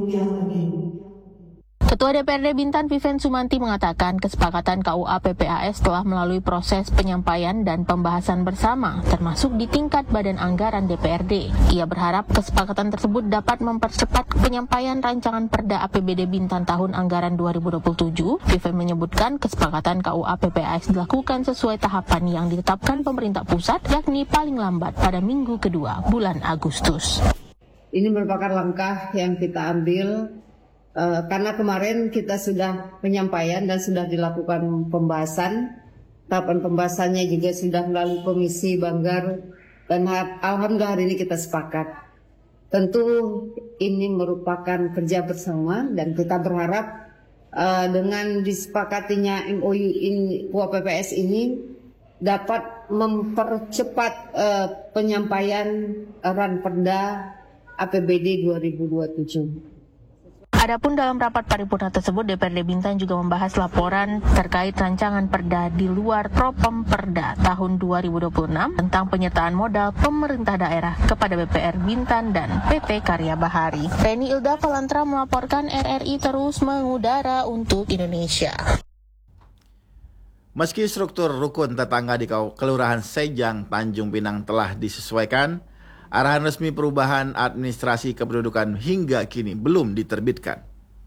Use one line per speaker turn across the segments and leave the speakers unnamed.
Ketua DPRD Bintan Vivian Sumanti mengatakan kesepakatan KUA PPAS telah melalui proses penyampaian dan pembahasan bersama, termasuk di tingkat Badan Anggaran DPRD. Ia berharap kesepakatan tersebut dapat mempercepat penyampaian rancangan Perda APBD Bintan tahun anggaran 2027. Vivian menyebutkan kesepakatan KUA PPAS dilakukan sesuai tahapan yang ditetapkan pemerintah pusat, yakni paling lambat pada minggu kedua bulan Agustus.
Ini merupakan langkah yang kita ambil karena kemarin kita sudah penyampaian dan sudah dilakukan pembahasan. Tahapan pembahasannya juga sudah melalui Komisi Banggar dan alhamdulillah hari ini kita sepakat. Tentu ini merupakan kerja bersama dan kita berharap dengan disepakatinya MOU ini, KUA PPAS ini dapat mempercepat penyampaian Ranperda APBD 2027.
Adapun dalam rapat paripurna tersebut, DPRD Bintan juga membahas laporan terkait rancangan perda di luar Propam Perda tahun 2026 tentang penyertaan modal pemerintah daerah kepada BPR Bintan dan PT Karya Bahari. Reni Ilda Valantra melaporkan RRI terus mengudara untuk Indonesia.
Meski struktur rukun tetangga di Kelurahan Sejang, Tanjung Pinang telah disesuaikan, arahan resmi perubahan administrasi kependudukan hingga kini belum diterbitkan.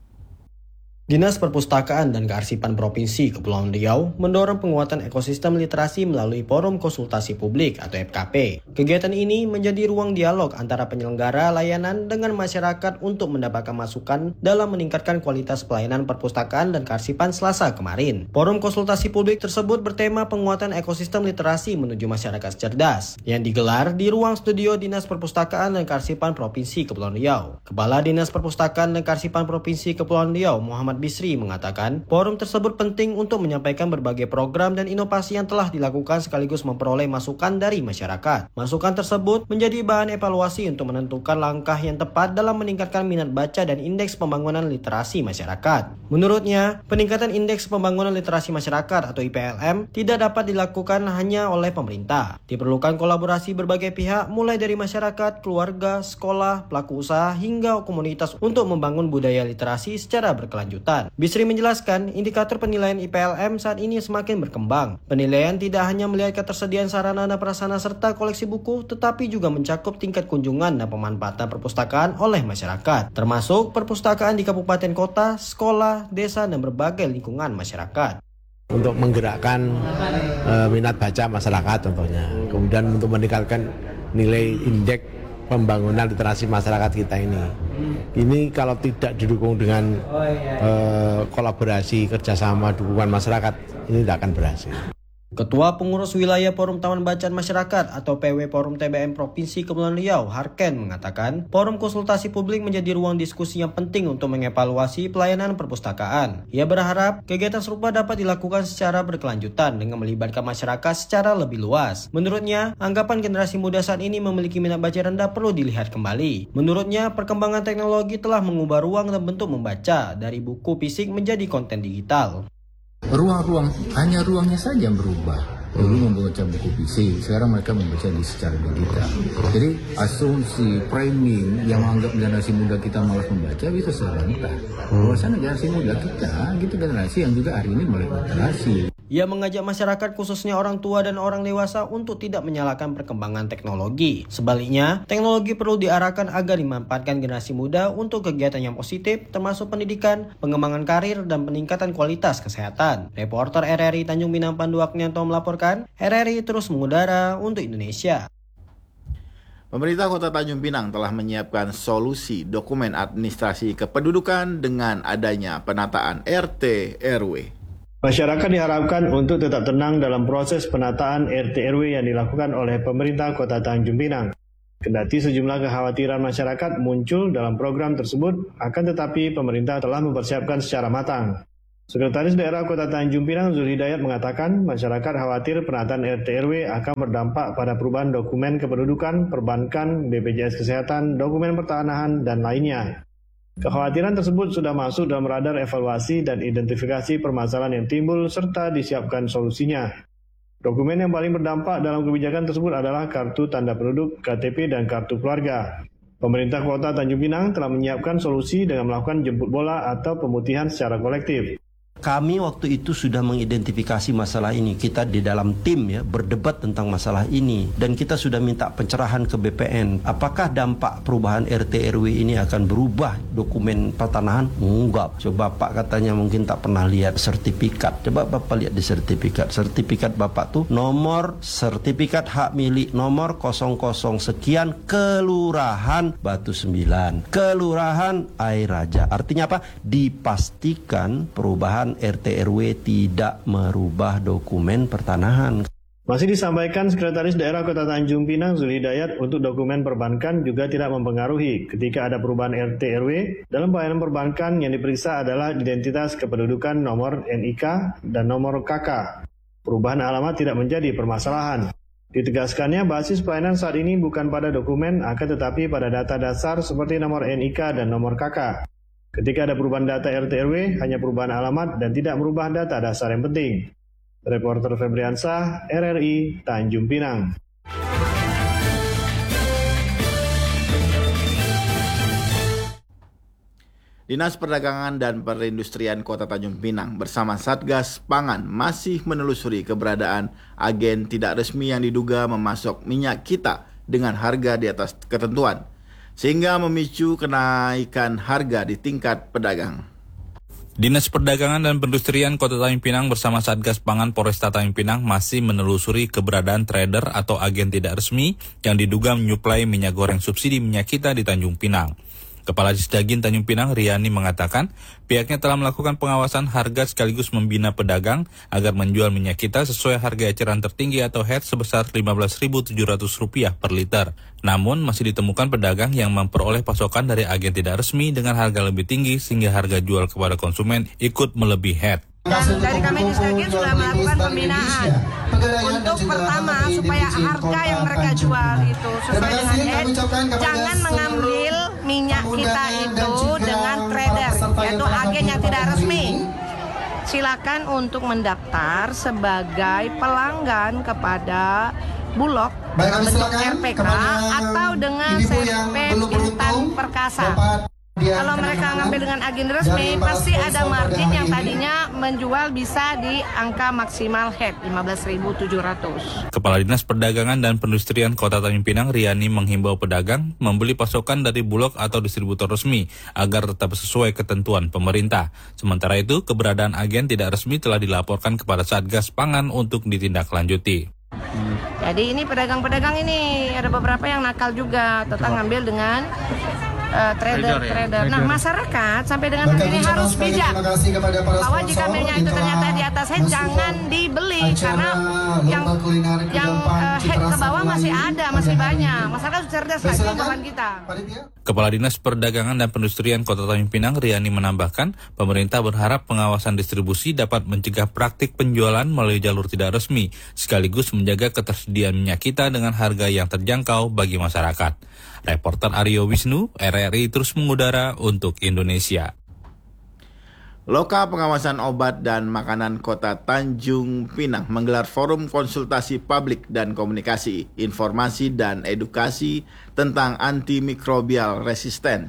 Dinas Perpustakaan dan Kearsipan Provinsi Kepulauan Riau mendorong penguatan ekosistem literasi melalui Forum Konsultasi Publik atau FKP. Kegiatan ini menjadi ruang dialog antara penyelenggara layanan dengan masyarakat untuk mendapatkan masukan dalam meningkatkan kualitas pelayanan perpustakaan dan kearsipan Selasa kemarin. Forum Konsultasi Publik tersebut bertema penguatan ekosistem literasi menuju masyarakat cerdas yang digelar di ruang studio Dinas Perpustakaan dan Kearsipan Provinsi Kepulauan Riau. Kepala Dinas Perpustakaan dan Kearsipan Provinsi Kepulauan Riau, Muhammad Bisri, mengatakan forum tersebut penting untuk menyampaikan berbagai program dan inovasi yang telah dilakukan sekaligus memperoleh masukan dari masyarakat. Masukan tersebut menjadi bahan evaluasi untuk menentukan langkah yang tepat dalam meningkatkan minat baca dan indeks pembangunan literasi masyarakat. Menurutnya, peningkatan indeks pembangunan literasi masyarakat atau IPLM tidak dapat dilakukan hanya oleh pemerintah. Diperlukan kolaborasi berbagai pihak mulai dari masyarakat, keluarga, sekolah, pelaku usaha hingga komunitas untuk membangun budaya literasi secara berkelanjutan. Bisri menjelaskan, indikator penilaian IPLM saat ini semakin berkembang. Penilaian tidak hanya melihat ketersediaan sarana dan prasarana serta koleksi buku, tetapi juga mencakup tingkat kunjungan dan pemanfaatan perpustakaan oleh masyarakat, termasuk perpustakaan di kabupaten kota, sekolah, desa, dan berbagai lingkungan masyarakat.
Untuk menggerakkan minat baca masyarakat contohnya, kemudian untuk meningkatkan nilai indeks pembangunan literasi masyarakat kita ini kalau tidak didukung dengan kolaborasi kerjasama dukungan masyarakat, ini tidak akan berhasil.
Ketua Pengurus Wilayah Forum Taman Bacaan Masyarakat atau PW Forum TBM Provinsi Kepulauan Riau, Harken, mengatakan forum konsultasi publik menjadi ruang diskusi yang penting untuk mengevaluasi pelayanan perpustakaan. Ia berharap kegiatan serupa dapat dilakukan secara berkelanjutan dengan melibatkan masyarakat secara lebih luas. Menurutnya, anggapan generasi muda saat ini memiliki minat baca rendah perlu dilihat kembali. Menurutnya, perkembangan teknologi telah mengubah ruang dan bentuk membaca dari buku fisik menjadi konten digital.
Hanya ruangnya saja yang berubah. Dulu membaca buku fisik, sekarang mereka membaca secara digital. Jadi asumsi framing yang menganggap generasi muda kita malas membaca bisa serentak. Bahwasanya generasi muda kita, gitu generasi yang juga hari ini mulai literasi.
Ia mengajak masyarakat khususnya orang tua dan orang dewasa untuk tidak menyalahkan perkembangan teknologi. Sebaliknya, teknologi perlu diarahkan agar dimanfaatkan generasi muda untuk kegiatan yang positif termasuk pendidikan, pengembangan karir, dan peningkatan kualitas kesehatan. Reporter RRI Tanjung Pinang Pandu Aknianto melaporkan, RRI terus mengudara untuk Indonesia.
Pemerintah Kota Tanjung Pinang telah menyiapkan solusi dokumen administrasi kependudukan dengan adanya penataan RT RW.
Masyarakat diharapkan untuk tetap tenang dalam proses penataan RT RW yang dilakukan oleh pemerintah Kota Tanjung Pinang. Kendati sejumlah kekhawatiran masyarakat muncul dalam program tersebut, akan tetapi pemerintah telah mempersiapkan secara matang. Sekretaris Daerah Kota Tanjung Pinang Zulhidayat mengatakan masyarakat khawatir penataan RT RW akan berdampak pada perubahan dokumen kependudukan, perbankan, BPJS Kesehatan, dokumen pertanahan, dan lainnya. Kekhawatiran tersebut sudah masuk dalam radar evaluasi dan identifikasi permasalahan yang timbul serta disiapkan solusinya. Dokumen yang paling berdampak dalam kebijakan tersebut adalah kartu tanda penduduk, KTP, dan kartu keluarga. Pemerintah Kota Tanjung Pinang telah menyiapkan solusi dengan melakukan jemput bola atau pemutihan secara kolektif.
Kami waktu itu sudah mengidentifikasi masalah ini. Kita di dalam tim ya berdebat tentang masalah ini dan kita sudah minta pencerahan ke BPN. Apakah dampak perubahan RT RW ini akan berubah dokumen pertanahan? Enggak. Coba Bapak katanya mungkin tak pernah lihat sertifikat. Coba Bapak lihat di sertifikat. Sertifikat Bapak tuh nomor sertifikat hak milik nomor 00 sekian Kelurahan Batu 9. Kelurahan Air Raja. Artinya apa? Dipastikan perubahan RT RW tidak merubah dokumen pertanahan.
Masih disampaikan Sekretaris Daerah Kota Tanjung Pinang Zul Hidayat untuk dokumen perbankan juga tidak mempengaruhi ketika ada perubahan RT RW. Dalam pelayanan perbankan yang diperiksa adalah identitas kependudukan, nomor NIK, dan nomor KK. Perubahan alamat tidak menjadi permasalahan. Ditegaskannya basis pelayanan saat ini bukan pada dokumen akan tetapi pada data dasar seperti nomor NIK dan nomor KK. Ketika ada perubahan data RT RW, hanya perubahan alamat dan tidak merubah data dasar yang penting. Reporter Febriansah, RRI, Tanjung Pinang.
Dinas Perdagangan dan Perindustrian Kota Tanjung Pinang bersama Satgas Pangan masih menelusuri keberadaan agen tidak resmi yang diduga memasok minyak kita dengan harga di atas ketentuan, sehingga memicu kenaikan harga di tingkat pedagang.
Dinas Perdagangan dan Perindustrian Kota Tanjung Pinang bersama Satgas Pangan Polresta Tanjung Pinang masih menelusuri keberadaan trader atau agen tidak resmi yang diduga menyuplai minyak goreng subsidi minyak kita di Tanjung Pinang. Kepala Disdagin Tanjung Pinang, Riani, mengatakan pihaknya telah melakukan pengawasan harga sekaligus membina pedagang agar menjual minyak kita sesuai harga eceran tertinggi atau HET sebesar Rp15.700 per liter. Namun masih ditemukan pedagang yang memperoleh pasokan dari agen tidak resmi dengan harga lebih tinggi sehingga harga jual kepada konsumen ikut melebihi HET.
Dan dari kami Disdagin sudah melakukan pembinaan untuk pertama supaya harga yang mereka jual itu sesuai dengan HET. Jangan mengambil minyak kita itu dengan trader, yaitu agen yang tidak resmi. Silakan untuk mendaftar sebagai pelanggan kepada Bulog bentuk RPK atau dengan CP Intan Perkasa. Kalau mereka ngambil dengan agen resmi, pasti ada margin yang tadinya menjual bisa di angka maksimal HET 15.700.
Kepala Dinas Perdagangan dan Perindustrian Kota Tanjung Pinang, Riani, menghimbau pedagang membeli pasokan dari Bulog atau distributor resmi agar tetap sesuai ketentuan pemerintah. Sementara itu, keberadaan agen tidak resmi telah dilaporkan kepada Satgas Pangan untuk ditindaklanjuti.
Jadi ini pedagang-pedagang ini ada beberapa yang nakal juga, tetap ngambil dengan trader. Nah, masyarakat sampai dengan hari ini harus bijak bahwa jika minyak itu ternyata di atas HET jangan dibeli karena yang HET ke bawah masih ada, masih banyak. Masyarakat harus cerdas lagi bahan kita.
Kepala Dinas Perdagangan dan Perindustrian Kota Tanjung Pinang, Riani, menambahkan pemerintah berharap pengawasan distribusi dapat mencegah praktik penjualan melalui jalur tidak resmi sekaligus menjaga ketersediaan minyak kita dengan harga yang terjangkau bagi masyarakat. Reporter Aryo Wisnu, RRI terus mengudara untuk Indonesia.
Loka Pengawasan Obat dan Makanan Kota Tanjung Pinang menggelar forum konsultasi publik dan komunikasi, informasi dan edukasi tentang antimikrobial resisten.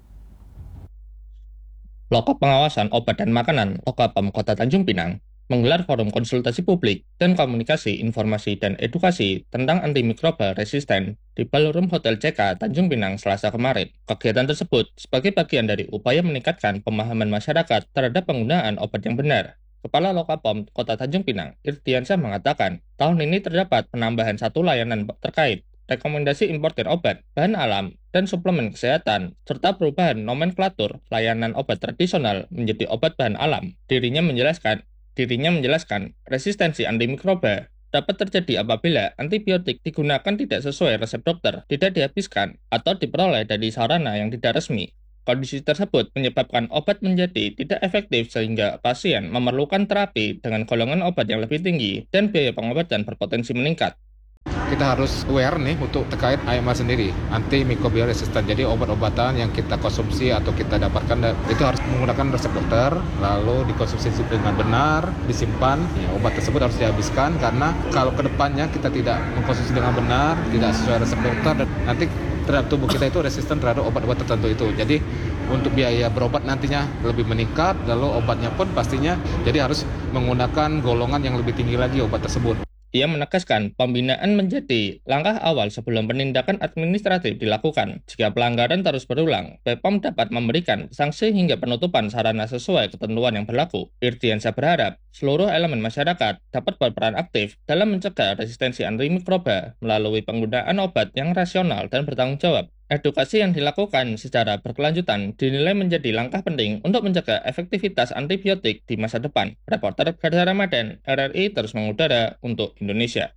Loka Pengawasan Obat dan Makanan Lokapam Kota Tanjung Pinang menggelar forum konsultasi publik dan komunikasi, informasi, dan edukasi tentang antimikroba resisten di Ballroom Hotel CK Tanjung Pinang Selasa kemarin. Kegiatan tersebut sebagai bagian dari upaya meningkatkan pemahaman masyarakat terhadap penggunaan obat yang benar. Kepala Lokapom Kota Tanjung Pinang, Irtiansyah, mengatakan tahun ini terdapat penambahan 1 layanan terkait rekomendasi importir obat, bahan alam, dan suplemen kesehatan, serta perubahan nomenklatur layanan obat tradisional menjadi obat bahan alam. Dirinya menjelaskan resistensi antimikroba dapat terjadi apabila antibiotik digunakan tidak sesuai resep dokter, tidak dihabiskan, atau diperoleh dari sarana yang tidak resmi. Kondisi tersebut menyebabkan obat menjadi tidak efektif sehingga pasien memerlukan terapi dengan golongan obat yang lebih tinggi dan biaya pengobatan berpotensi meningkat.
Kita harus aware nih untuk terkait AMR sendiri, antimikrobial resistant. Jadi obat-obatan yang kita konsumsi atau kita dapatkan itu harus menggunakan resep dokter, lalu dikonsumsi dengan benar, disimpan. Obat tersebut harus dihabiskan karena kalau kedepannya kita tidak mengkonsumsi dengan benar, tidak sesuai resep dokter, dan nanti terhadap tubuh kita itu resisten terhadap obat-obat tertentu itu. Jadi untuk biaya berobat nantinya lebih meningkat, lalu obatnya pun pastinya jadi harus menggunakan golongan yang lebih tinggi lagi obat tersebut.
Ia menegaskan pembinaan menjadi langkah awal sebelum penindakan administratif dilakukan. Jika pelanggaran terus berulang, BPOM dapat memberikan sanksi hingga penutupan sarana sesuai ketentuan yang berlaku. Irdiansyah berharap seluruh elemen masyarakat dapat berperan aktif dalam mencegah resistensi antimikroba melalui penggunaan obat yang rasional dan bertanggung jawab. Edukasi yang dilakukan secara berkelanjutan dinilai menjadi langkah penting untuk menjaga efektivitas antibiotik di masa depan. Reporter Garda Ramadan, RRI terus mengudara untuk Indonesia.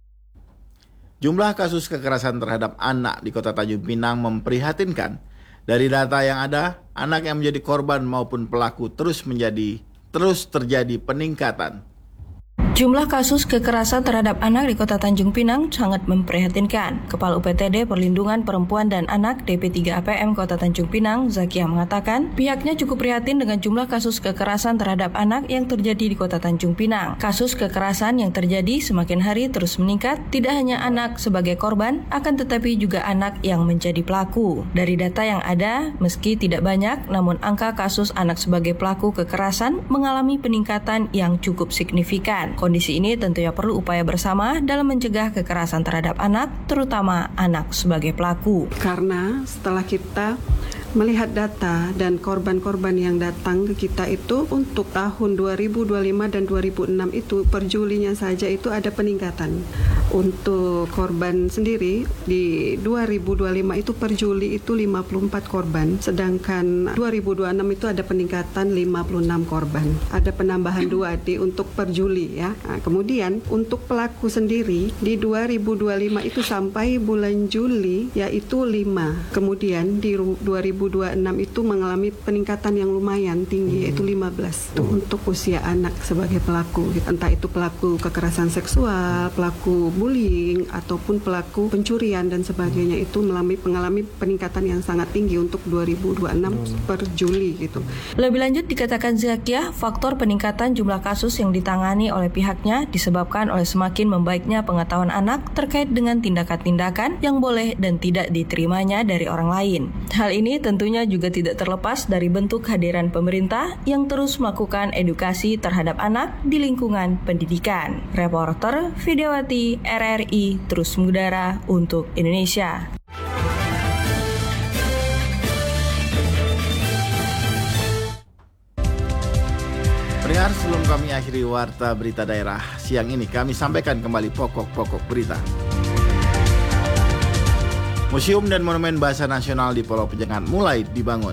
Jumlah kasus kekerasan terhadap anak di Kota Tanjung Pinang memprihatinkan. Dari data yang ada, anak yang menjadi korban maupun pelaku terus terjadi peningkatan.
Jumlah kasus kekerasan terhadap anak di Kota Tanjung Pinang sangat memprihatinkan. Kepala UPTD Perlindungan Perempuan dan Anak DP3 APM Kota Tanjung Pinang, Zakia mengatakan, pihaknya cukup prihatin dengan jumlah kasus kekerasan terhadap anak yang terjadi di Kota Tanjung Pinang. Kasus kekerasan yang terjadi semakin hari terus meningkat, tidak hanya anak sebagai korban, akan tetapi juga anak yang menjadi pelaku. Dari data yang ada, meski tidak banyak, namun angka kasus anak sebagai pelaku kekerasan mengalami peningkatan yang cukup signifikan. Kondisi ini tentunya perlu upaya bersama dalam mencegah kekerasan terhadap anak, terutama anak sebagai pelaku.
Karena setelah kita melihat data dan korban-korban yang datang ke kita itu untuk tahun 2025 dan 2006 itu per Julinya saja itu ada peningkatan. Untuk korban sendiri di 2025 itu per Juli itu 54 korban, sedangkan 2026 itu ada peningkatan 56 korban. Ada penambahan 2 untuk per Juli ya. Nah, kemudian untuk pelaku sendiri di 2025 itu sampai bulan Juli yaitu 5. Kemudian di 2026 itu mengalami peningkatan yang lumayan tinggi yaitu 15 untuk usia anak sebagai pelaku, entah itu pelaku kekerasan seksual, pelaku bullying ataupun pelaku pencurian dan sebagainya, itu mengalami peningkatan yang sangat tinggi untuk 2026 per Juli gitu.
Lebih lanjut dikatakan Zakia, faktor peningkatan jumlah kasus yang ditangani oleh pihaknya disebabkan oleh semakin membaiknya pengetahuan anak terkait dengan tindakan-tindakan yang boleh dan tidak diterimanya dari orang lain. Hal ini tentunya juga tidak terlepas dari bentuk kehadiran pemerintah yang terus melakukan edukasi terhadap anak di lingkungan pendidikan. Reporter Videowati, RRI terus mengudara untuk Indonesia.
Pendengar, sebelum kami akhiri warta berita daerah siang ini, kami sampaikan kembali pokok-pokok berita. Museum dan Monumen Bahasa Nasional di Pulau Penjengat mulai dibangun.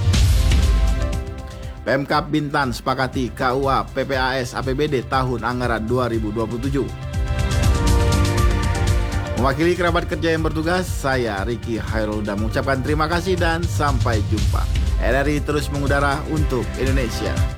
Pemkab Bintan sepakati KUA PPAS APBD tahun anggaran 2027. Mewakili kerabat kerja yang bertugas, saya Ricky Hairulda mengucapkan terima kasih dan sampai jumpa. RRI terus mengudara untuk Indonesia.